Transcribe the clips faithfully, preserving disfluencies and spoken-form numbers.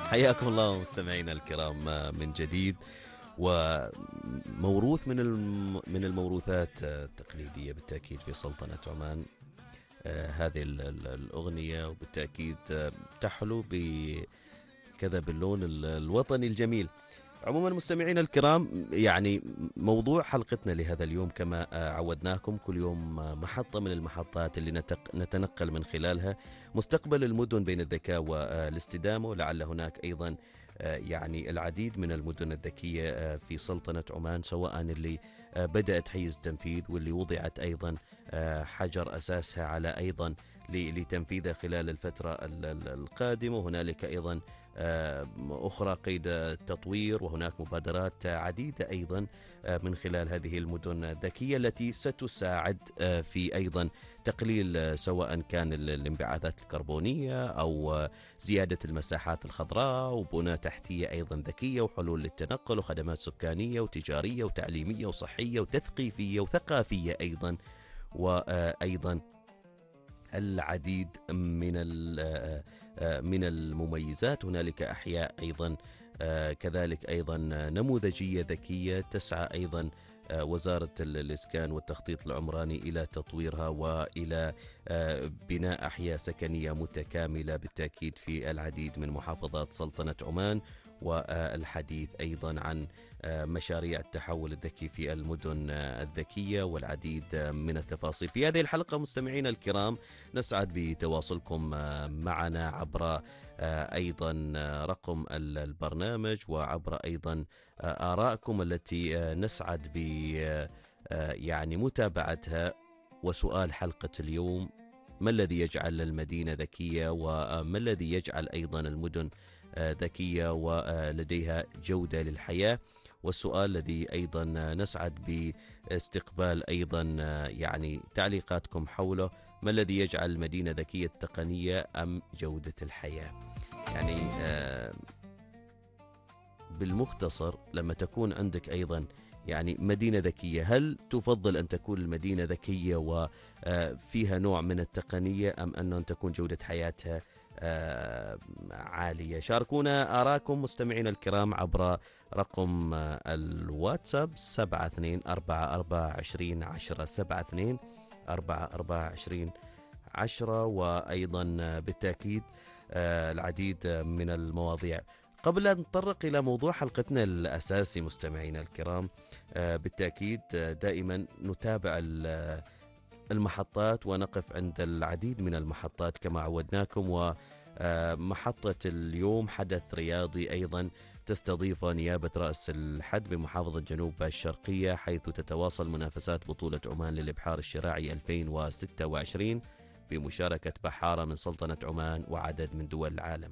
حياكم الله مستمعينا الكرام من جديد، وموروث من الم- من الموروثات التقليدية بالتأكيد في سلطنة عمان. آه، هذه ال- ال- الأغنية، وبالتأكيد آه، تحلو بكذا باللون ال- الوطني الجميل. عموما مستمعينا الكرام، يعني موضوع حلقتنا لهذا اليوم كما آه، عودناكم كل يوم آه، محطة من المحطات اللي نتق- نتنقل من خلالها مستقبل المدن بين الذكاء والاستدامة، ولعل هناك أيضا آه، يعني العديد من المدن الذكية آه، في سلطنة عمان، سواء اللي آه، بدأت حيز التنفيذ واللي وضعت أيضا آه، حجر أساسها على أيضا ل- لتنفيذها خلال الفترة ال- ال- القادمة. وهنالك أيضا آه، أخرى قيد التطوير، وهناك مبادرات عديدة أيضا آه، من خلال هذه المدن الذكية التي ستساعد آه، في أيضا تقليل آه، سواء كان ال- الانبعاثات الكربونية أو آه، زيادة المساحات الخضراء، وبنى تحتية أيضا ذكية، وحلول للتنقل، وخدمات سكانية وتجارية وتعليمية وصحية وتثقيفية وثقافية أيضا، وأيضا العديد من ال- من المميزات. هنالك أحياء أيضا آه، كذلك أيضا نموذجية ذكية تسعى أيضا آه، وزارة ال- الإسكان والتخطيط العمراني إلى تطويرها وإلى آه، بناء أحياء سكنية متكاملة بالتأكيد في العديد من محافظات سلطنة عمان، والحديث أيضا عن آه، مشاريع التحول الذكي في المدن آه، الذكية، والعديد آه، من التفاصيل. في هذه الحلقة مستمعينا الكرام نسعد بتواصلكم آه، معنا عبر آه، أيضا آه، رقم ال- البرنامج، وعبر أيضا آه، آرائكم التي آه، نسعد ب آه، آه، يعني متابعتها. وسؤال حلقة اليوم: ما الذي يجعل المدينة ذكية، وما الذي يجعل أيضا المدن آه، ذكية ولديها جودة للحياة؟ والسؤال الذي أيضا نسعد باستقبال أيضا آه، يعني تعليقاتكم حوله: ما الذي يجعل المدينة ذكية، التقنية أم جودة الحياة؟ يعني آه، بالمختصر، لما تكون عندك أيضا يعني مدينة ذكية، هل تفضل أن تكون المدينة ذكية وفيها نوع من التقنية، أم أن تكون جودة حياتها آه، عالية؟ شاركونا آراءكم مستمعينا الكرام عبر رقم آه، الواتساب سبعة اثنين أربعة أربعة عشرين عشرة سبعة اثنين أربعة أربعة عشرين عشرة. وأيضا آه، بالتأكيد آه، العديد آه، من المواضيع. قبل أن نتطرق إلى موضوع حلقتنا الأساسي مستمعينا الكرام، آه، بالتأكيد آه، دائما نتابع ال- المحطات ونقف عند العديد من المحطات كما عودناكم. ومحطة اليوم حدث رياضي أيضا تستضيف نيابة رأس الحد بمحافظة جنوب الشرقية، حيث تتواصل منافسات بطولة عمان للإبحار الشراعي ألفين وستة وعشرين بمشاركة بحارة من سلطنة عمان وعدد من دول العالم.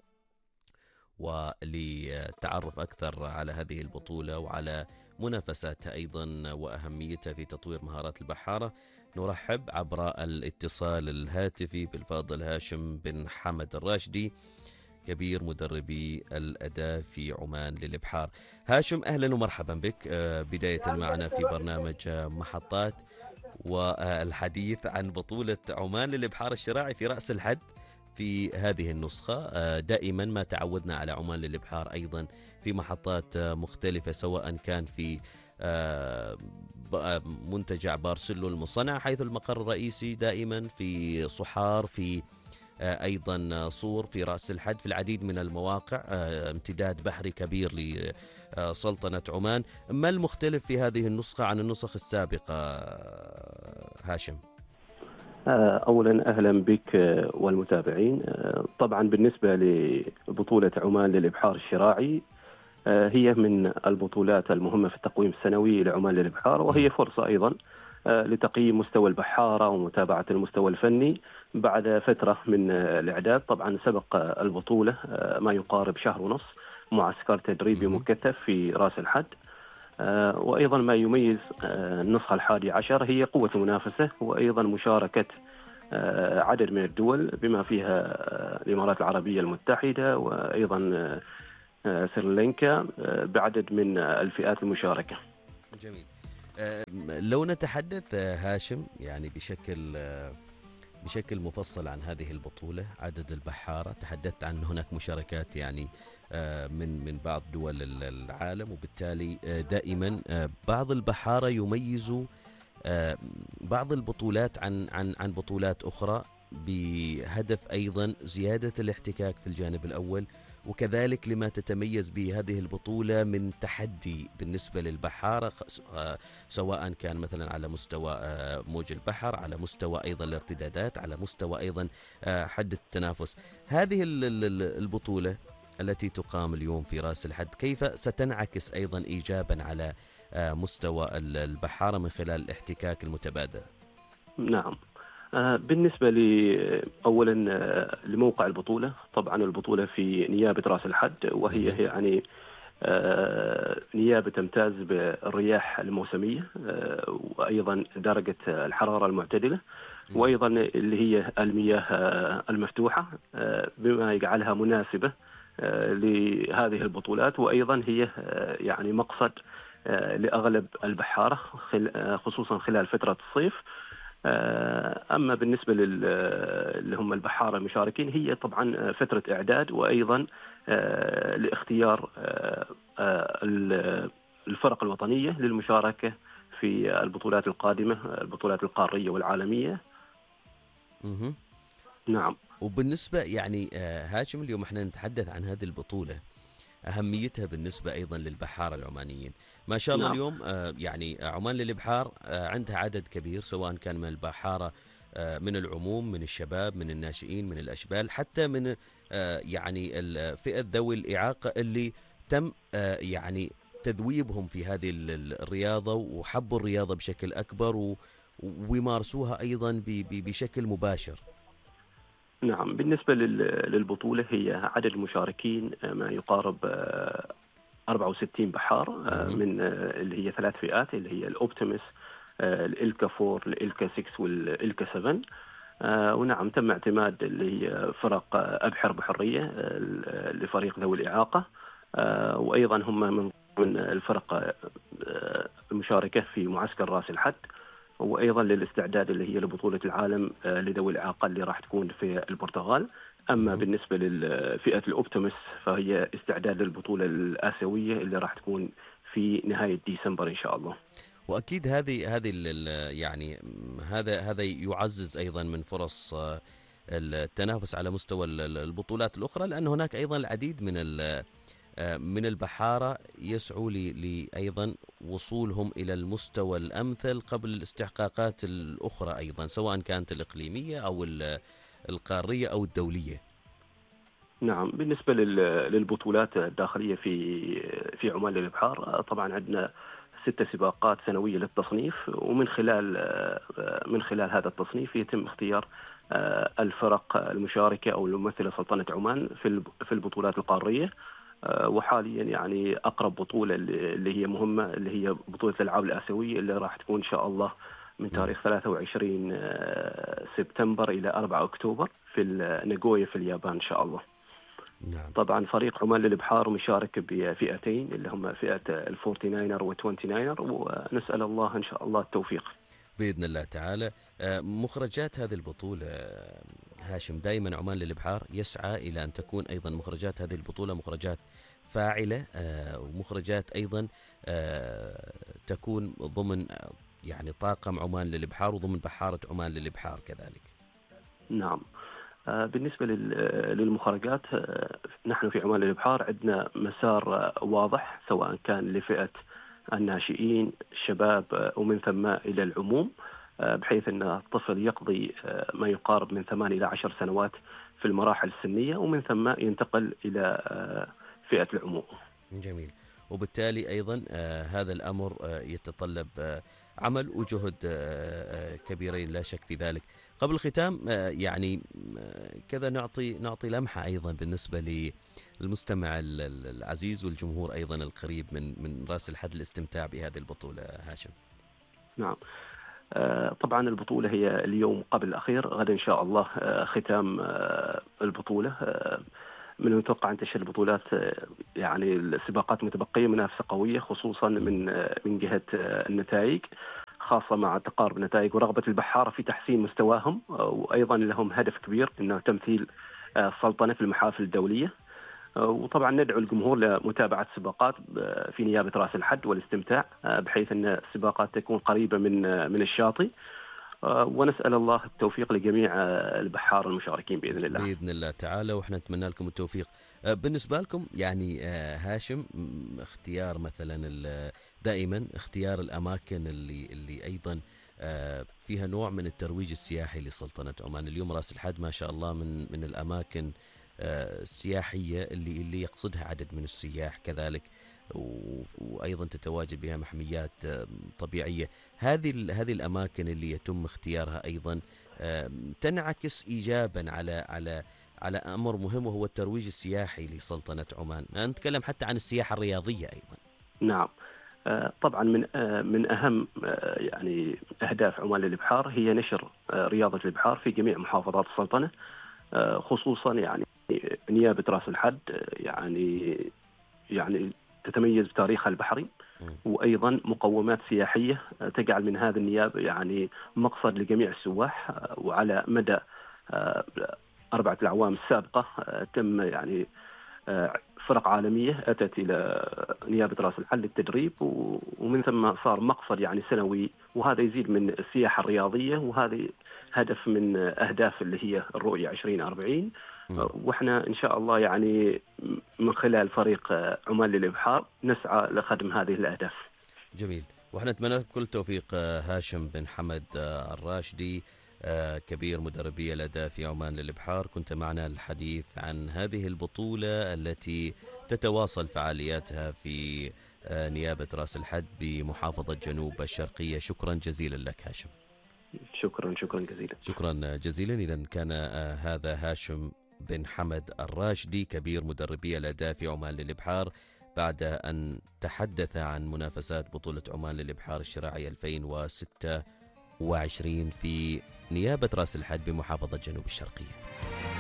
وللتعرف أكثر على هذه البطولة وعلى منافساتها أيضا وأهميتها في تطوير مهارات البحارة، نرحب عبر الاتصال الهاتفي بالفاضل هاشم بن حمد الراشدي، كبير مدربي الأداء في عمان للإبحار. هاشم، أهلا ومرحبا بك آه، بداية معنا في برنامج آه، محطات، والحديث عن بطولة عمان للإبحار الشراعي في رأس الحد في هذه النسخة. آه، دائما ما تعودنا على عمان للإبحار أيضا في محطات آه، مختلفة، سواء كان في آه، ب- آه، منتجع بارسلو المصنع حيث المقر الرئيسي، دائما في صحار، في آه، أيضا صور، في رأس الحد، في العديد من المواقع. آه، امتداد بحري كبير لسلطنة عمان. ما المختلف في هذه النسخة عن النسخ السابقة آه، هاشم؟ أولا أهلا بك والمتابعين. طبعا بالنسبة لبطولة عمان للإبحار الشراعي، هي من البطولات المهمة في التقويم السنوي لعمان للإبحار، وهي فرصة أيضا لتقييم مستوى البحارة ومتابعة المستوى الفني بعد فترة من الإعداد. طبعا سبق البطولة ما يقارب شهر ونصف معسكر تدريبي مكثف في رأس الحد. وأيضا ما يميز النسخة الحادي عشر هي قوة المنافسة، وأيضا مشاركة عدد من الدول بما فيها الإمارات العربية المتحدة وأيضا سريلانكا بعدد من الفئات المشاركة. جميل. لو نتحدث هاشم يعني بشكل بشكل مفصل عن هذه البطولة، عدد البحارة، تحدثت عن هناك مشاركات يعني آه، من من بعض دول ال- العالم، وبالتالي آه، دائما آه، بعض البحارة يميزوا آه، بعض البطولات عن عن عن بطولات أخرى، بهدف أيضا زيادة الاحتكاك في الجانب الأول، وكذلك لما تتميز به هذه البطولة من تحدي بالنسبة للبحارة، خ- آه، سواء كان مثلا على مستوى آه، موج البحر، على مستوى أيضا الارتدادات، على مستوى أيضا آه، حد التنافس. هذه ال- ال- ال- البطولة التي تقام اليوم في رأس الحد، كيف ستنعكس أيضا إيجابا على آه، مستوى ال- البحارة من خلال الاحتكاك المتبادل؟ نعم. آه، بالنسبة لي أولا آه، لموقع البطولة، طبعا البطولة في نيابة رأس الحد، وهي مهم. يعني آه، نيابة تمتاز بالرياح الموسمية، آه، وأيضا درجة الحرارة المعتدلة، نعم. وأيضا اللي هي المياه آه، المفتوحة، آه، بما يجعلها مناسبة آه، لهذه البطولات، وأيضا هي آه، يعني مقصد آه، لأغلب البحارة خل- آه، خصوصا خلال فترة الصيف. آه، أما بالنسبة لل- اللي هم البحارة المشاركين، هي طبعا فترة إعداد، وأيضا آه، لاختيار آه، آه، ال- الفرق الوطنية للمشاركة في البطولات القادمة، البطولات القارية والعالمية. مهم. نعم. وبالنسبة يعني آه، هاشم، اليوم احنا نتحدث عن هذه البطولة، أهميتها بالنسبة أيضا للبحارة العمانيين. ما شاء الله نعم. اليوم آه، يعني عمان للإبحار آه، عندها عدد كبير، سواء كان من البحارة آه، من العموم، من الشباب، من الناشئين، من الأشبال، حتى من آه، يعني الفئة ذوي الإعاقة اللي تم آه، يعني تذويبهم في هذه ال- ال- الرياضة، وحبوا الرياضة بشكل أكبر و- ويمارسوها أيضا ب- ب- بشكل مباشر. نعم. بالنسبة لل- للبطولة، هي عدد المشاركين آه، ما يقارب آه، أربعة وستين بحار، آه، مهم. من آه، اللي هي ثلاث فئات، اللي هي الأوبتيمس، آه، الإلكا أربعة، الإلكا ستة، والإلكا سبعة. آه، ونعم، تم اعتماد اللي هي فرق آه، أبحر بحرية آه، لفريق ذوي الإعاقة، آه، وأيضا هم من ضمن الفرق آه، المشاركة في معسكر رأس الحد، وأيضا للاستعداد اللي هي لبطولة العالم آه، لذوي الإعاقة اللي راح تكون في البرتغال. أما مهم. بالنسبة لفئة الأوبتيمس، فهي استعداد للبطولة الآسيوية اللي راح تكون في نهاية ديسمبر إن شاء الله. واكيد هذه هذه ال- ال- يعني م، هذا هذا يعزز ايضا من فرص آه، التنافس على مستوى ال- ال- البطولات الاخرى، لان هناك ايضا العديد من ال- آه، من البحاره يسعوا ل- لايضا وصولهم الى المستوى الامثل قبل الاستحقاقات الاخرى ايضا، سواء كانت الاقليميه او ال- القاريه او الدوليه. نعم. بالنسبة لل- للبطولات الداخلية في في عمان للإبحار، طبعا عندنا ست سباقات سنوية للتصنيف، ومن خلال من خلال هذا التصنيف يتم اختيار الفرق المشاركة أو الممثلة سلطنة عمان في الب- في البطولات القارية. وحاليا يعني أقرب بطولة اللي اللي هي مهمة، اللي هي بطولة الألعاب الآسيوية، اللي راح تكون إن شاء الله من مم. تاريخ ثلاثة وعشرين سبتمبر إلى أربعة أكتوبر في ناغويا في اليابان إن شاء الله. نعم. طبعا فريق عمان للإبحار مشارك بفئتين، اللي هم فئة الفورتي ناينر والتوينتي ناينر، ونسأل الله إن شاء الله التوفيق. باذن الله تعالى. آه، مخرجات هذه البطوله آه، هاشم، دائما عمان للابحار يسعى الى ان تكون ايضا مخرجات هذه البطوله مخرجات فاعله، آه، ومخرجات ايضا آه، تكون ضمن آه، يعني طاقم عمان للابحار، وضمن بحاره عمان للابحار كذلك. نعم. آه، بالنسبة لل- للمخرجات، آه، نحن في عمان للإبحار عندنا مسار آه، واضح، سواء كان لفئة الناشئين، الشباب، آه، ومن ثم إلى العموم، آه، بحيث أن الطفل يقضي آه، ما يقارب من ثمان إلى عشر سنوات في المراحل السنية، ومن ثم ينتقل إلى آه، فئة العموم. جميل. وبالتالي ايضا آه، هذا الامر آه، يتطلب آه، عمل وجهد آه، آه، كبيرين، لا شك في ذلك. قبل الختام آه، يعني آه، كذا نعطي نعطي لمحه ايضا بالنسبه للمستمع ال- ال- العزيز والجمهور ايضا القريب من من راس الحد الاستمتاع بهذه البطوله هاشم. نعم. آه، طبعا البطولة هي اليوم قبل الأخير، غدا إن شاء الله آه، ختام آه، البطولة. آه، من المتوقع أن تشهد البطولات آه، يعني السباقات متبقية منافسة قوية، خصوصا مم. من آه، من جهة آه، النتائج، خاصة مع تقارب النتائج ورغبة البحارة في تحسين مستواهم، وأيضا لهم هدف كبير أنه تمثيل السلطنة في المحافل الدولية. وطبعا ندعو الجمهور لمتابعة السباقات في نيابة رأس الحد والاستمتاع، بحيث أن السباقات تكون قريبة من من الشاطئ، ونسأل الله التوفيق لجميع البحار المشاركين بإذن الله. بإذن الله تعالى، وإحنا نتمنى لكم التوفيق. بالنسبة لكم يعني هاشم، اختيار مثلا دائما اختيار الأماكن اللي اللي أيضا فيها نوع من الترويج السياحي لسلطنة عمان. اليوم رأس الحد ما شاء الله من من الأماكن السياحية اللي اللي يقصدها عدد من السياح كذلك، وأيضا تتواجد بها محميات طبيعية. هذه هذه الأماكن اللي يتم اختيارها أيضا تنعكس إيجابا على على على أمر مهم، وهو الترويج السياحي لسلطنة عمان. نتكلم حتى عن السياحة الرياضية أيضا. نعم، طبعا من من أهم يعني أهداف عمان للإبحار هي نشر رياضة الإبحار في جميع محافظات السلطنة، خصوصا يعني نيابة رأس الحد يعني يعني تتميز بتاريخها البحري، وأيضا مقومات سياحية تجعل من هذا النيابة يعني مقصد لجميع السواح. وعلى مدى أربعة الأعوام السابقة تم يعني فرق عالمية أتت إلى نيابة رأس الحد للتدريب، ومن ثم صار مقصد يعني سنوي، وهذا يزيد من السياحة الرياضية، وهذا هدف من أهداف اللي هي الرؤية عشرين أربعين. وإحنا إن شاء الله يعني من خلال فريق عمان للإبحار نسعى لخدم هذه الأهداف. جميل، وإحنا نتمنى لكم كل توفيق. هاشم بن حمد الراشدي، كبير مدربي الأداء في عمان للإبحار، كنت معنا الحديث عن هذه البطولة التي تتواصل فعالياتها في نيابة رأس الحد بمحافظة جنوب الشرقية. شكرا جزيلا لك هاشم. شكرا شكرا جزيلا. شكرا جزيلا. إذن كان هذا هاشم بن حمد الراشدي، كبير مدربي الأداء في عمان للإبحار، بعد أن تحدث عن منافسات بطولة عمان للإبحار الشراعي ألفين وستة وعشرين في نيابة رأس الحد بمحافظة جنوب الشرقية.